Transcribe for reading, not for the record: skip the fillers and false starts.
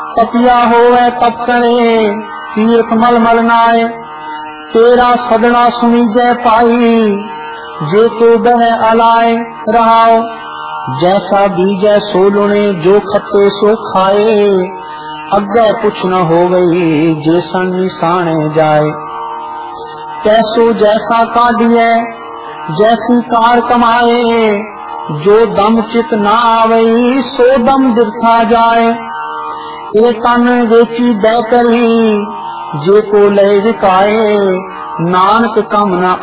तपिया होवे तप करे तीर्थ मल मल नाए। तेरा सदना सुनीजै पाई जे तो बह अलाए रहाओ। जैसा बीजै सो लुणे जो खते सो खाए। अग्गे कुछ न हो गई जे सन निशाने जाए। कैसो जैसा काढ़िए जैसी कार कमाए। जो दम चित ना आवई सो दम बिरथा जाए। ए तन वेची दै करी जे को ले विकाए। नानक कम न